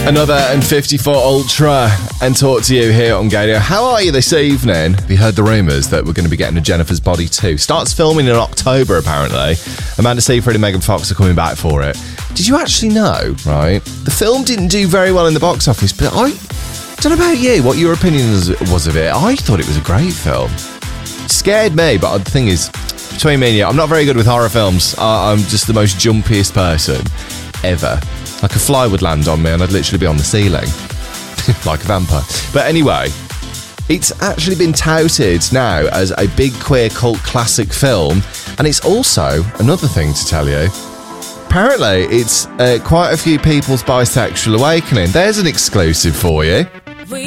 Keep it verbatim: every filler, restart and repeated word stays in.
Another N fifty-four Ultra and talk to you here on Gadio. How are you this evening? Have you heard the rumours that we're going to be getting a Jennifer's Body two? Starts filming in October, apparently. Amanda Seyfried and Megan Fox are coming back for it. Did you actually know, right? The film didn't do very well in the box office, but I don't know about you, what your opinion was of it. I thought it was a great film. It scared me, but the thing is, between me and you, I'm not very good with horror films. I'm just the most jumpiest person ever. Like a fly would land on me and I'd literally be on the ceiling. Like a vampire. But anyway, it's actually been touted now as a big queer cult classic film. And it's also, another thing to tell you, apparently it's uh, quite a few people's bisexual awakening. There's an exclusive for you.